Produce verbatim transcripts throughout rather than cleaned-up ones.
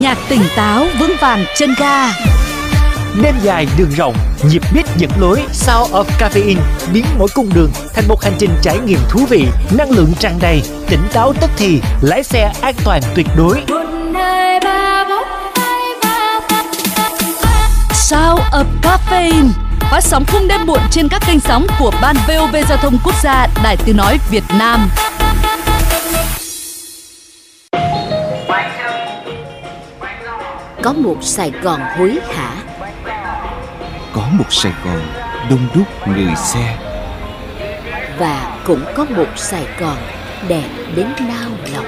Nhạc tỉnh táo vững vàng chân ga. Đêm dài đường rộng, nhịp beat dẫn lối. Sound of Caffeine biến mỗi cung đường thành một hành trình trải nghiệm thú vị, năng lượng tràn đầy, tỉnh táo tức thì, lái xe an toàn tuyệt đối. Sound of Caffeine phát sóng khung đêm muộn trên các kênh sóng của Ban vê o vê Giao thông Quốc gia, Đài Tiếng nói Việt Nam. Có một Sài Gòn hối hả, có một Sài Gòn đông đúc người xe, và cũng có một Sài Gòn đẹp đến nao lòng.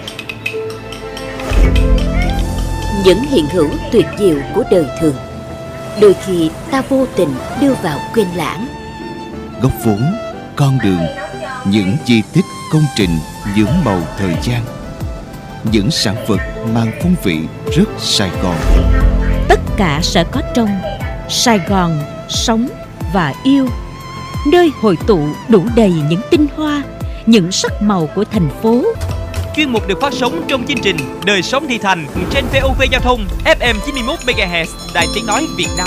Những hiện hữu tuyệt diệu của đời thường, đôi khi ta vô tình đưa vào quên lãng. Góc vốn, con đường, những di tích công trình nhuốm màu thời gian, những sản vật mang phong vị rất Sài Gòn. Tất cả sẽ có trong Sài Gòn sống và yêu, nơi hội tụ đủ đầy những tinh hoa, những sắc màu của thành phố. Chuyên mục được phát sóng trong chương trình Đời sống thị thành trên vê o vê Giao thông ép em chín mươi mốt mê ga héc Đài Tiếng nói Việt Nam.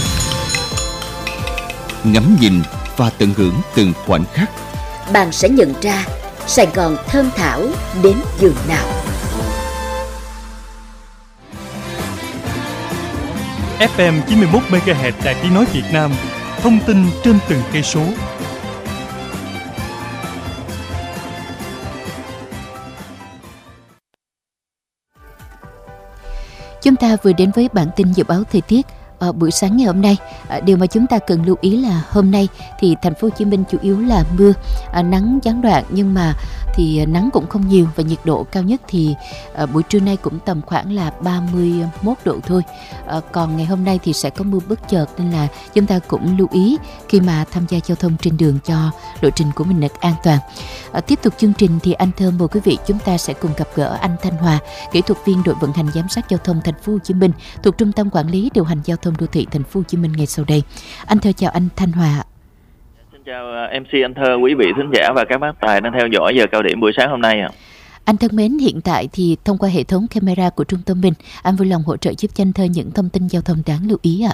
Ngắm nhìn và tận hưởng từng khoảnh khắc, Bạn sẽ nhận ra Sài Gòn thơm thảo đến giường nào. ép em chín mươi mốt mê ga héc Đài Tiếng nói Việt Nam, thông tin trên từng cây số. Chúng ta vừa đến với bản tin dự báo thời tiết ở buổi sáng ngày hôm nay. À, điều mà chúng ta cần lưu ý là hôm nay thì thành phố Hồ Chí Minh chủ yếu là mưa, à, nắng gián đoạn, nhưng mà thì nắng cũng không nhiều và nhiệt độ cao nhất thì à, buổi trưa nay cũng tầm khoảng là ba mươi mốt độ thôi. À, còn ngày hôm nay thì sẽ có mưa bất chợt, nên là chúng ta cũng lưu ý khi mà tham gia giao thông trên đường cho lộ trình của mình được an toàn. À, tiếp tục chương trình thì anh Thơm mời quý vị chúng ta sẽ cùng gặp gỡ anh Thanh Hòa, kỹ thuật viên đội vận hành giám sát giao thông thành phố Hồ Chí Minh thuộc Trung tâm Quản lý điều hành giao thông đô thị thành phố Hồ Chí Minh ngay sau đây. Anh Thơ chào anh Thanh Hòa. Xin chào em xê anh Thơ, quý vị thính giả và các bác tài đang theo dõi giờ cao điểm buổi sáng hôm nay ạ. Anh thân mến, hiện tại thì thông qua hệ thống camera của trung tâm mình, anh vui lòng hỗ trợ giúp cho anh Thơ những thông tin giao thông đáng lưu ý ạ.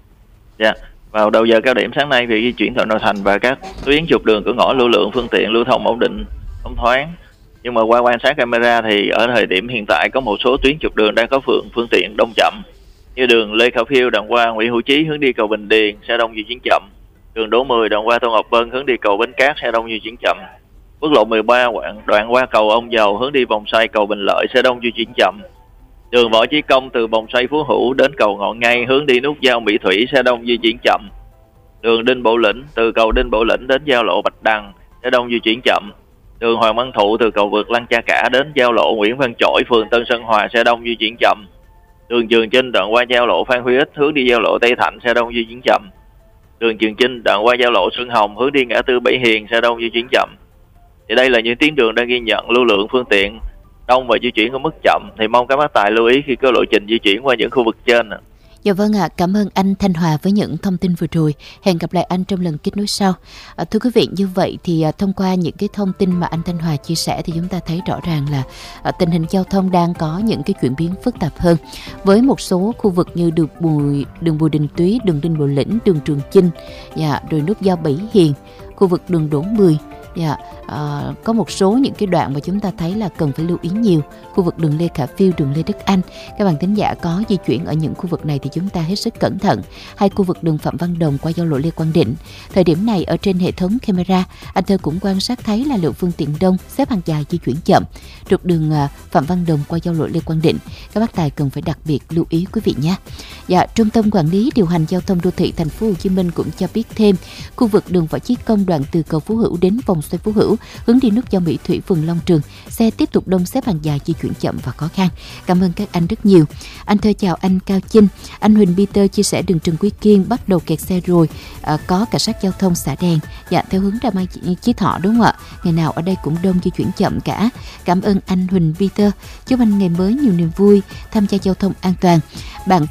Dạ, vào đầu giờ cao điểm sáng nay, việc di chuyển vào nội thành và các tuyến trục đường cửa ngõ lưu lượng phương tiện lưu thông ổn định, thông thoáng. Nhưng mà qua quan sát camera thì ở thời điểm hiện tại có một số tuyến trục đường đang có phương phương tiện đông chậm, như đường Lê Khả Phiêu đoạn qua Nguyễn Hữu Chí hướng đi cầu Bình Điền, xe đông di chuyển chậm. Đường Đỗ Mười đoạn qua Tô Ngọc Vân hướng đi cầu Bến Cát, xe đông di chuyển chậm. Quốc lộ mười ba đoạn, đoạn qua cầu Ông Dầu hướng đi vòng xoay cầu Bình Lợi, xe đông di chuyển chậm. Đường Võ Chí Công từ vòng xoay Phú Hữu đến cầu Ngọn Ngay hướng đi nút giao Mỹ Thủy, xe đông di chuyển chậm. Đường Đinh Bộ Lĩnh từ cầu Đinh Bộ Lĩnh đến giao lộ Bạch Đằng, xe đông di chuyển chậm. Đường Hoàng Văn Thụ từ cầu vượt Lăng Cha Cả đến giao lộ Nguyễn Văn Chỗi, phường Tân Sơn Hòa, xe đông di chuyển chậm. Đường Trường Chinh đoạn qua giao lộ Phan Huy Ích hướng đi giao lộ Tây Thạnh, xe đông di chuyển chậm. Đường Trường Chinh đoạn qua giao lộ Xuân Hồng hướng đi ngã tư Bảy Hiền, xe đông di chuyển chậm. Thì đây là những tuyến đường đang ghi nhận lưu lượng phương tiện đông và di chuyển ở mức chậm, thì mong các bác tài lưu ý khi có lộ trình di chuyển qua những khu vực trên. Dạ vâng ạ, à, cảm ơn anh Thanh Hòa với những thông tin vừa rồi. Hẹn gặp lại anh trong lần kết nối sau. À, thưa quý vị, như vậy thì à, thông qua những cái thông tin mà anh Thanh Hòa chia sẻ thì chúng ta thấy rõ ràng là à, tình hình giao thông đang có những cái chuyển biến phức tạp hơn. Với một số khu vực như đường Bùi, đường Bùi Đình Túy, đường Đinh Bộ Lĩnh, đường Trường Chinh, dạ, rồi nút giao Bảy Hiền, khu vực đường Đỗ Mười. Dạ, à, có một số những cái đoạn mà chúng ta thấy là cần phải lưu ý nhiều. Khu vực đường Lê Khả Phiêu, đường Lê Đức Anh, các bạn thính giả có di chuyển ở những khu vực này thì chúng ta hết sức cẩn thận. Hay khu vực đường Phạm Văn Đồng qua giao lộ Lê Quang Định, thời điểm này ở trên hệ thống camera, anh Thơ cũng quan sát thấy là lượng phương tiện đông, xếp hàng dài di chuyển chậm. Trục đường Phạm Văn Đồng qua giao lộ Lê Quang Định, các bác tài cần phải đặc biệt lưu ý quý vị nhé. Dạ, Trung tâm Quản lý điều hành giao thông đô thị thành phố Hồ Chí Minh cũng cho biết thêm, khu vực đường Võ Chí Công đoạn từ cầu Phú Hữu đến vòng xoay Phú Hữu hướng đi nút giao Mỹ Thủy, phường Long Trường, xe tiếp tục đông, xếp hàng dài, di chuyển chậm và khó khăn. Cảm ơn các anh rất nhiều. Anh Thơ chào anh Cao Chinh. Anh Huỳnh Peter chia sẻ đường Trần Quý Kiên bắt đầu kẹt xe rồi, à, có cảnh sát giao thông xả đèn. Dạ, theo hướng ra Mai Chí Thọ đúng không ạ? Ngày nào ở đây cũng đông, di chuyển chậm cả. Cảm ơn anh Huỳnh Peter. Chúc anh ngày mới nhiều niềm vui, tham gia giao thông an toàn. Bạn Phạm Hoàng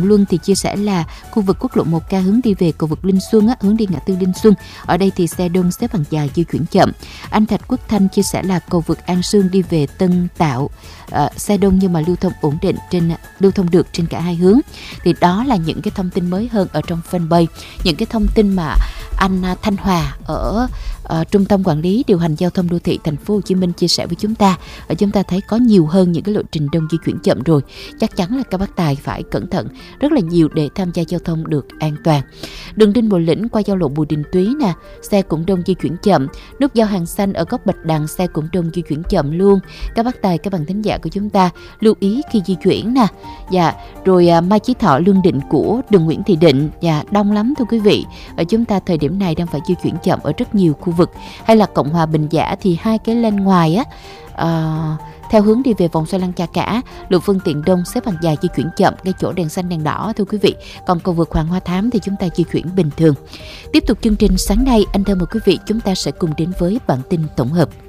Luân thì chia sẻ là khu vực quốc lộ một K hướng đi về cầu vực Linh Xuân á, hướng đi ngã tư Linh Xuân. Ở đây thì xe đông xếp hàng dài di chuyển chậm. Anh Thạch Quốc Thanh chia sẻ là cầu vực An Sương đi về Tân Tạo, uh, xe đông nhưng mà lưu thông ổn định, trên lưu thông được trên cả hai hướng. Thì đó là những cái thông tin mới hơn ở trong fanpage, những cái thông tin mà anh Thanh Hòa ở uh, Trung tâm Quản lý Điều hành Giao thông Đô thị Thành phố Hồ Chí Minh chia sẻ với chúng ta. Ở chúng ta thấy có nhiều hơn những cái lộ trình đông di chuyển chậm rồi. Chắc chắn là các bác tài phải cẩn thận rất là nhiều để tham gia giao thông được an toàn. Đường Đinh Bộ Lĩnh qua giao lộ Bùi Đình Túy nè, xe cũng đông di chuyển chậm. Nút giao Hàng Xanh ở góc Bạch Đằng, xe cũng đông di chuyển chậm luôn. Các bác tài, các bạn thính giả của chúng ta lưu ý khi di chuyển nè. Dạ, rồi à, Mai Chí Thọ Lương Định của đường Nguyễn Thị Định, dạ đông lắm thưa quý vị. Ở chúng ta thời điểm này đang phải di chuyển chậm ở rất nhiều khu vực. Hay là Cộng Hòa Bình Giả thì hai cái lane ngoài á, à, theo hướng đi về vòng xoay Lăng Cha Cả, lượng phương tiện đông xếp hàng dài di chuyển chậm ngay chỗ đèn xanh đèn đỏ thưa quý vị. Còn cầu vượt Hoàng Hoa Thám thì chúng ta di chuyển bình thường. Tiếp tục chương trình sáng nay, anh thưa mời quý vị chúng ta sẽ cùng đến với bản tin tổng hợp.